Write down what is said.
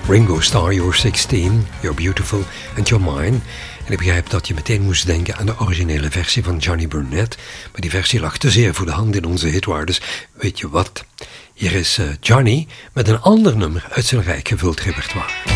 Ringo Starr, You're 16, You're Beautiful and You're Mine. En ik begrijp dat je meteen moest denken aan de originele versie van Johnny Burnett. Maar die versie lag te zeer voor de hand in onze hitwaarde. Dus weet je wat? Hier is Johnny met een ander nummer uit zijn rijk gevuld repertoire.